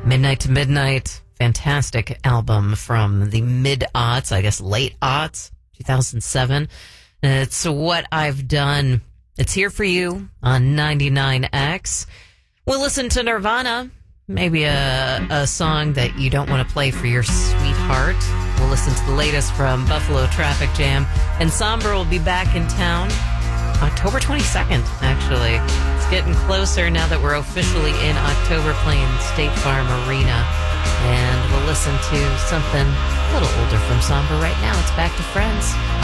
Midnight to Midnight, fantastic album from the mid-aughts, I guess late aughts, 2007. It's What I've Done. It's here for you on 99X. We'll listen to Nirvana, maybe a song that you don't want to play for your sweetheart. We'll listen to the latest from Buffalo Traffic Jam. And Somber will be back in town October 22nd, actually. It's getting closer now that we're officially in October playing State Farm Arena. And we'll listen to something a little older from Somber right now. It's Back to Friends